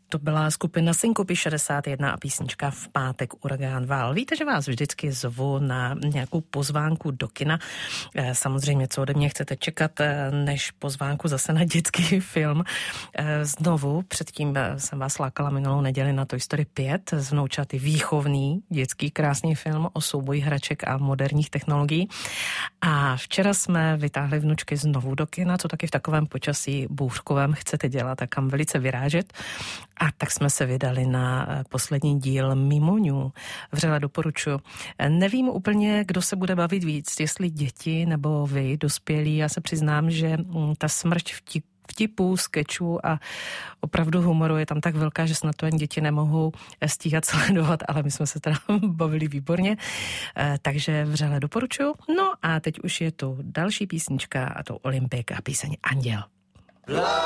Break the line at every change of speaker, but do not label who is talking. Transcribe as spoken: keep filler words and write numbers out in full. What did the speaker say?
To byla skupina Synkopy šedesát jedna a písnička V pátek uragán vál. Víte, že vás vždycky zvu na nějakou pozvánku do kina. Samozřejmě, co ode mě chcete čekat, než pozvánku zase na dětský film. Znovu, předtím jsem vás lákala minulou neděli na Toy Story pět, z vnoučaty výchovný dětský krásný film o souboji hraček a moderních technologií. A včera jsme vytáhli vnučky znovu do kina, co taky v takovém počasí bouřkovém chcete dělat a kam velice vyrážet. A tak jsme se vydali na poslední díl Mimoňů. Vřele doporučuji. Nevím úplně, kdo se bude bavit víc, jestli děti nebo vy, dospělí. Já se přiznám, že ta smršť vtip vtipů, skečů a opravdu humoru je tam tak velká, že snad to ani děti nemohou stíhat sledovat, ale my jsme se teda bavili výborně, takže vřele doporučuji. No a teď už je tu další písnička a to Olympik a píseň Anděl.